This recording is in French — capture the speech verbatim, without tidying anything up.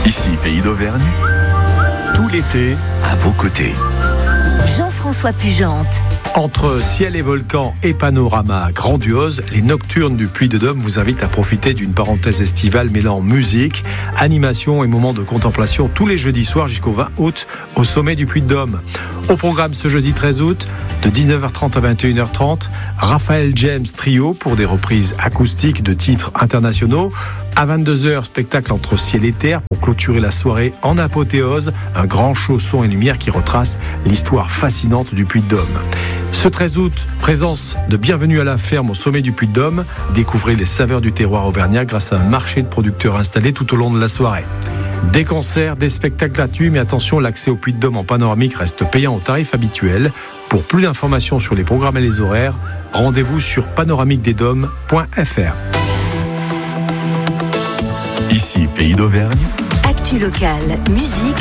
Ici, Pays d'Auvergne, tout l'été, à vos côtés. Jean-François Pugente. Entre ciel et volcan et panorama grandiose, les Nocturnes du Puy-de-Dôme vous invitent à profiter d'une parenthèse estivale mêlant musique, animation et moments de contemplation tous les jeudis soirs jusqu'au vingt août au sommet du Puy-de-Dôme. Au programme ce jeudi treize août, de dix-neuf heures trente à vingt et une heures trente, Raphaël James Trio pour des reprises acoustiques de titres internationaux. À vingt-deux heures, spectacle entre ciel et terre pour clôturer la soirée en apothéose, un grand show son et lumière qui retrace l'histoire fascinante du Puy-de-Dôme. Ce treize août, présence de Bienvenue à la ferme au sommet du Puy-de-Dôme. Découvrez les saveurs du terroir auvergnat grâce à un marché de producteurs installé tout au long de la soirée. Des concerts, des spectacles gratuits, mais attention, l'accès au Puy-de-Dôme en panoramique reste payant au tarif habituel. Pour plus d'informations sur les programmes et les horaires, rendez-vous sur panoramique des dômes point f r. Ici, Pays d'Auvergne. Actu locale, musique,